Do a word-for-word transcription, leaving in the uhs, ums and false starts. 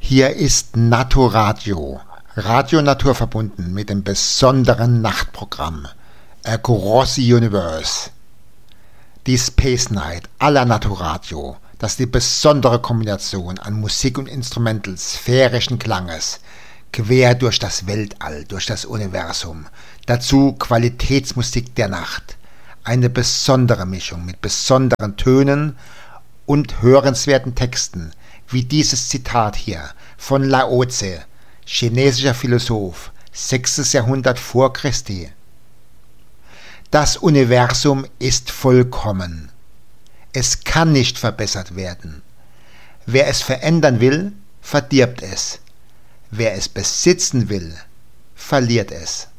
Hier ist Naturadio, Radio Natur verbunden mit dem besonderen Nachtprogramm Across the Universe. Die Space Night aller Naturadio, das ist die besondere Kombination an Musik und Instrumentals sphärischen Klanges, quer durch das Weltall, durch das Universum, dazu Qualitätsmusik der Nacht, eine besondere Mischung mit besonderen Tönen und hörenswerten Texten, wie dieses Zitat hier von Lao Tse, chinesischer Philosoph, sechstes Jahrhundert vor Christi. Das Universum ist vollkommen. Es kann nicht verbessert werden. Wer es verändern will, verdirbt es. Wer es besitzen will, verliert es.